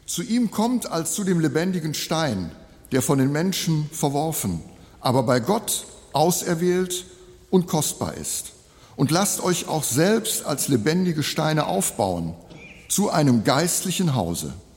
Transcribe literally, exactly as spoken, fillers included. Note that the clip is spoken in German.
Zu ihm kommt als zu dem lebendigen Stein, der von den Menschen verworfen, aber bei Gott auserwählt und kostbar ist. Und lasst euch auch selbst als lebendige Steine aufbauen zu einem geistlichen Hause.